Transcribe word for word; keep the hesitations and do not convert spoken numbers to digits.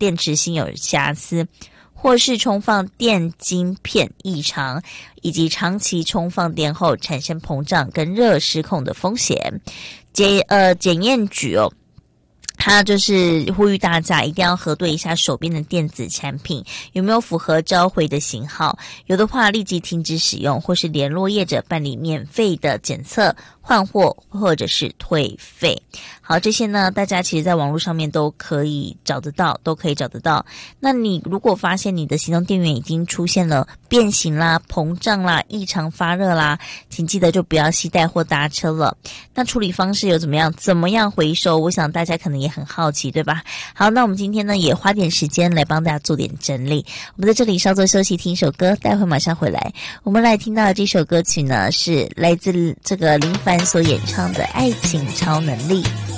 电池芯有瑕疵，或是充放电晶片异常，以及长期充放电后产生膨胀跟热失控的风险。检呃检验局哦，他就是呼吁大家一定要核对一下手边的电子产品有没有符合召回的型号，有的话立即停止使用，或是联络业者办理免费的检测、换货或者是退费。好，这些呢大家其实在网络上面都可以找得到，都可以找得到。那你如果发现你的行动电源已经出现了变形啦、膨胀啦、异常发热啦，请记得就不要携带或搭车了。那处理方式有怎么样？怎么样回收？我想大家可能也很好奇，对吧？好，那我们今天呢也花点时间来帮大家做点整理。我们在这里稍作休息，听一首歌，待会马上回来。我们来听到的这首歌曲呢是来自这个林凡所演唱的《爱情超能力》。